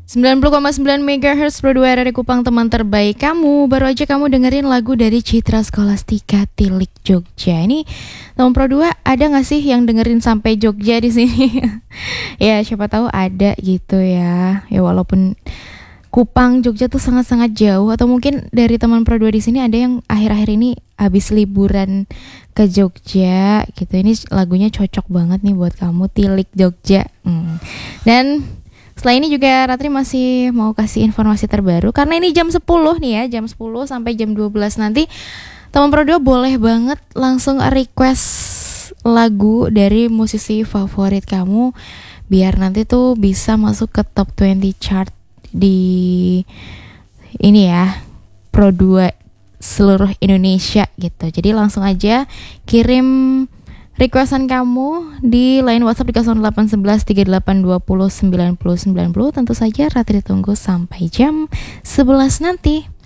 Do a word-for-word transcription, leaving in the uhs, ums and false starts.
sembilan puluh koma sembilan megahertz Pro dua R R I Kupang, teman terbaik kamu. Baru aja kamu dengerin lagu dari Citra Scholastika, Tilik Jogja. Ini teman Pro dua, ada gak sih yang dengerin sampai Jogja di sini? Ya siapa tahu ada gitu ya. Ya walaupun Kupang Jogja tuh sangat-sangat jauh, atau mungkin dari teman Pro dua di sini ada yang akhir-akhir ini habis liburan ke Jogja gitu. Ini lagunya cocok banget nih buat kamu, Tilik Jogja. Hmm. Dan setelah ini juga Ratri masih mau kasih informasi terbaru, karena ini jam sepuluh nih ya, jam sepuluh sampai jam dua belas nanti teman Pro dua boleh banget langsung request lagu dari musisi favorit kamu, biar nanti tuh bisa masuk ke top dua puluh chart di ini ya, Pro dua seluruh Indonesia gitu. Jadi langsung aja kirim requestan kamu di line WhatsApp di nol delapan satu satu tiga delapan dua nol sembilan nol sembilan nol. Tentu saja Ratri tunggu sampai jam sebelas nanti.